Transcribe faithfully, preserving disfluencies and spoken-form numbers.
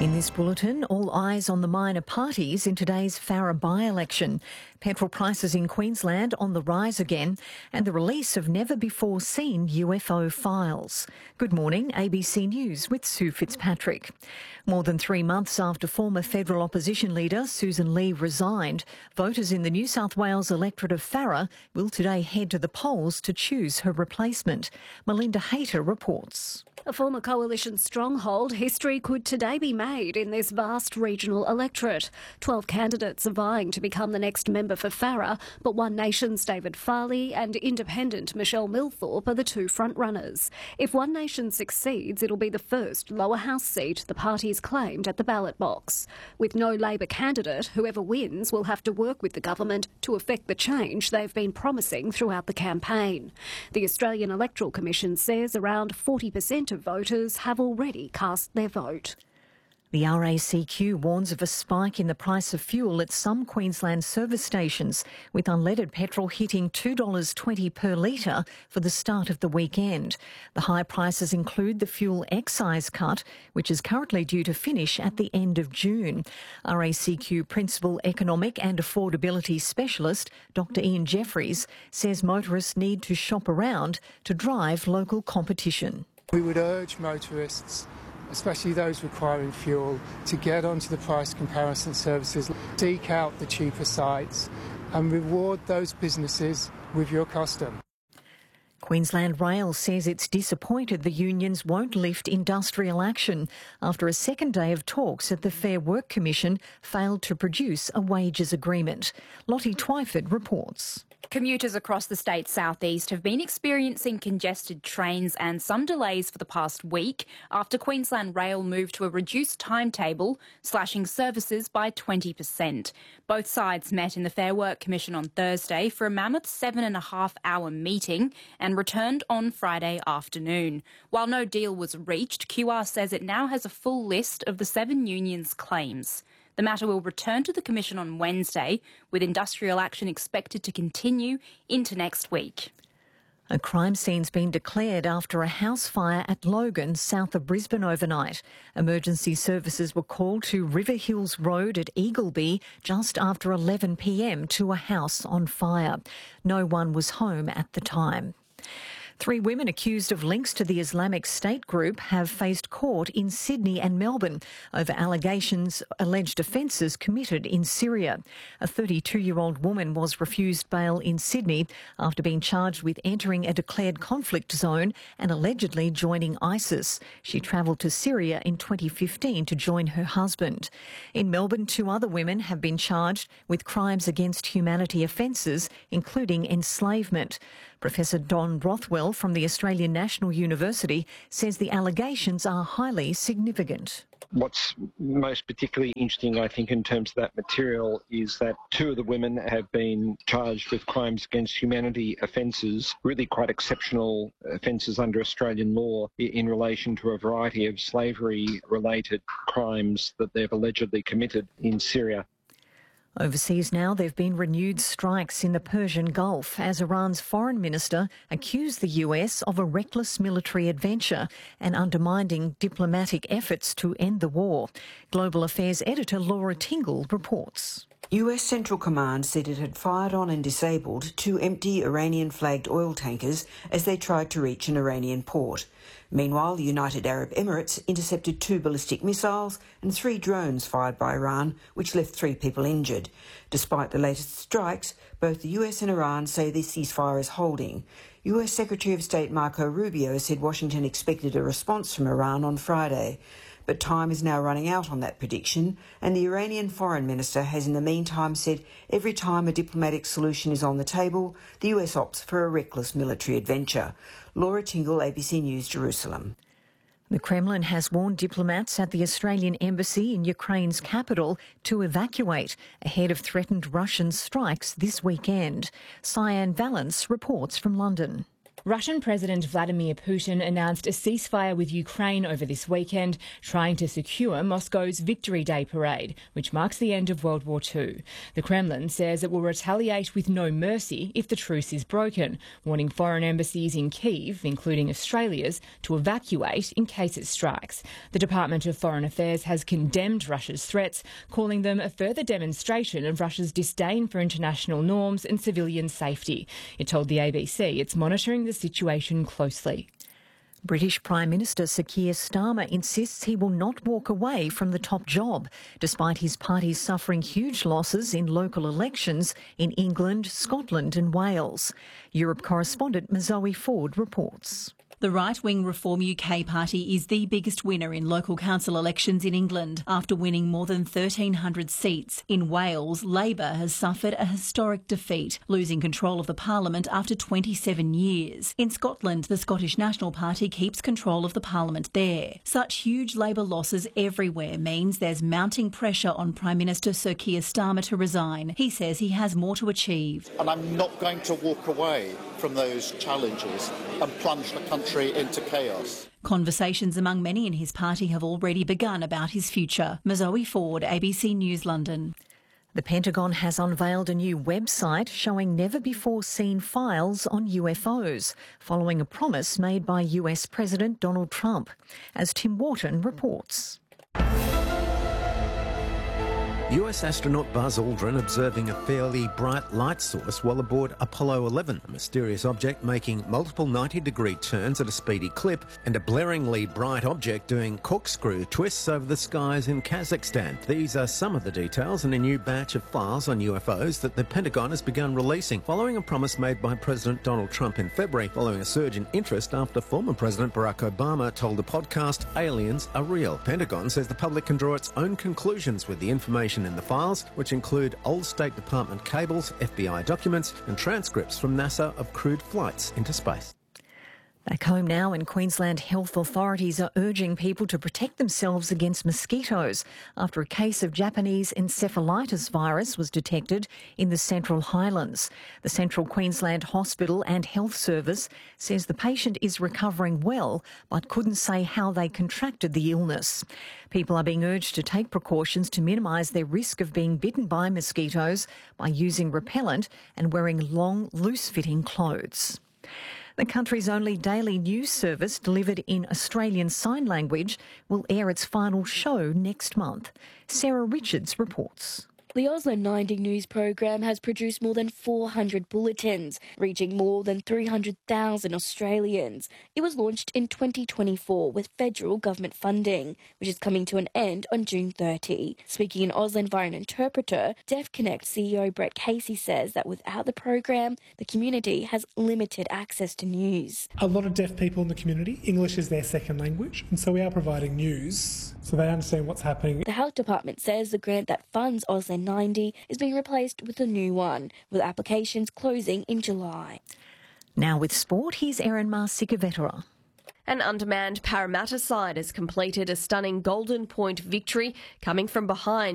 In this bulletin, all eyes on the minor parties in today's Farrer by-election. Petrol prices in Queensland on the rise again, and the release of never-before-seen U F O files. Good morning, A B C News with Sue Fitzpatrick. More than three months after former federal opposition leader Susan Lee resigned, voters in the New South Wales electorate of Farrer will today head to the polls to choose her replacement. Melinda Hayter reports. A former coalition stronghold, history could today be made in this vast regional electorate. Twelve candidates are vying to become the next member for Farrer, but One Nation's David Farley and independent Michelle Milthorpe are the two frontrunners. If One Nation succeeds, it'll be the first lower house seat the party's claimed at the ballot box. With no Labor candidate, whoever wins will have to work with the government to effect the change they've been promising throughout the campaign. The Australian Electoral Commission says around forty percent of voters have already cast their vote. The R A C Q warns of a spike in the price of fuel at some Queensland service stations, with unleaded petrol hitting two dollars twenty per litre for the start of the weekend. The high prices include the fuel excise cut, which is currently due to finish at the end of June. R A C Q Principal Economic and Affordability Specialist Doctor Ian Jeffries says motorists need to shop around to drive local competition. We would urge motorists, especially those requiring fuel, to get onto the price comparison services, seek out the cheaper sites and reward those businesses with your custom. Queensland Rail says it's disappointed the unions won't lift industrial action after a second day of talks at the Fair Work Commission failed to produce a wages agreement. Lottie Twyford reports. Commuters across the state's southeast have been experiencing congested trains and some delays for the past week after Queensland Rail moved to a reduced timetable, slashing services by twenty percent. Both sides met in the Fair Work Commission on Thursday for a mammoth seven and a half hour meeting and returned on Friday afternoon. While no deal was reached, Q R says it now has a full list of the seven unions' claims. The matter will return to the Commission on Wednesday, with industrial action expected to continue into next week. A crime scene's been declared after a house fire at Logan, south of Brisbane overnight. Emergency services were called to River Hills Road at Eagleby just after eleven p m to a house on fire. No one was home at the time. Three women accused of links to the Islamic State group have faced court in Sydney and Melbourne over allegations alleged offences committed in Syria. A thirty-two-year-old woman was refused bail in Sydney after being charged with entering a declared conflict zone and allegedly joining ISIS. She travelled to Syria in twenty fifteen to join her husband. In Melbourne, two other women have been charged with crimes against humanity offences, including enslavement. Professor Don Rothwell from the Australian National University says the allegations are highly significant. What's most particularly interesting, I think, in terms of that material is that two of the women have been charged with crimes against humanity offences, really quite exceptional offences under Australian law in relation to a variety of slavery-related crimes that they've allegedly committed in Syria. Overseas now, there have been renewed strikes in the Persian Gulf as Iran's foreign minister accused the U S of a reckless military adventure and undermining diplomatic efforts to end the war. Global Affairs editor Laura Tingle reports. U S Central Command said it had fired on and disabled two empty Iranian-flagged oil tankers as they tried to reach an Iranian port. Meanwhile, the United Arab Emirates intercepted two ballistic missiles and three drones fired by Iran, which left three people injured. Despite the latest strikes, both the U S and Iran say the ceasefire is holding. U S Secretary of State Marco Rubio said Washington expected a response from Iran on Friday. But time is now running out on that prediction, and the Iranian foreign minister has in the meantime said every time a diplomatic solution is on the table, the U S opts for a reckless military adventure. Laura Tingle, A B C News, Jerusalem. The Kremlin has warned diplomats at the Australian embassy in Ukraine's capital to evacuate ahead of threatened Russian strikes this weekend. Cyan Valance reports from London. Russian President Vladimir Putin announced a ceasefire with Ukraine over this weekend, trying to secure Moscow's Victory Day parade, which marks the end of World War Two. The Kremlin says it will retaliate with no mercy if the truce is broken, warning foreign embassies in Kyiv, including Australia's, to evacuate in case it strikes. The Department of Foreign Affairs has condemned Russia's threats, calling them a further demonstration of Russia's disdain for international norms and civilian safety. It told the A B C it's monitoring the situation closely. British Prime Minister Sir Keir Starmer insists he will not walk away from the top job, despite his party suffering huge losses in local elections in England, Scotland and Wales. Europe correspondent Zoe Ford reports. The right-wing Reform U K party is the biggest winner in local council elections in England after winning more than thirteen hundred seats. In Wales, Labour has suffered a historic defeat, losing control of the parliament after twenty-seven years. In Scotland, the Scottish National Party keeps control of the parliament there. Such huge Labour losses everywhere means there's mounting pressure on Prime Minister Sir Keir Starmer to resign. He says he has more to achieve. And I'm not going to walk away from those challenges and plunge the country into chaos. Conversations among many in his party have already begun about his future. Zoe Ford, A B C News, London. The Pentagon has unveiled a new website showing never-before-seen files on U F Os, following a promise made by U S President Donald Trump. As Tim Wharton reports. U S astronaut Buzz Aldrin observing a fairly bright light source while aboard Apollo eleven, a mysterious object making multiple ninety-degree turns at a speedy clip, and a blaringly bright object doing corkscrew twists over the skies in Kazakhstan. These are some of the details in a new batch of files on U F Os that the Pentagon has begun releasing, following a promise made by President Donald Trump in February, following a surge in interest after former President Barack Obama told the podcast aliens are real. Pentagon says the public can draw its own conclusions with the information in the files, which include old State Department cables, F B I documents and transcripts from NASA of crewed flights into space. Back home now, in Queensland, health authorities are urging people to protect themselves against mosquitoes after a case of Japanese encephalitis virus was detected in the Central Highlands. The Central Queensland Hospital and Health Service says the patient is recovering well but couldn't say how they contracted the illness. People are being urged to take precautions to minimise their risk of being bitten by mosquitoes by using repellent and wearing long, loose-fitting clothes. The country's only daily news service, delivered in Australian Sign Language, will air its final show next month. Sarah Richards reports. The Auslan ninety news program has produced more than four hundred bulletins, reaching more than three hundred thousand Australians. It was launched in twenty twenty-four with federal government funding, which is coming to an end on June thirtieth. Speaking in Auslan via an interpreter, Deaf Connect C E O Brett Casey says that without the program, the community has limited access to news. A lot of deaf people in the community, English is their second language, and so we are providing news so they understand what's happening. The Health Department says the grant that funds Auslan ninety is being replaced with a new one, with applications closing in July. Now with sport, here's Erin Marsicavettera. An undermanned Parramatta side has completed a stunning Golden Point victory, coming from behind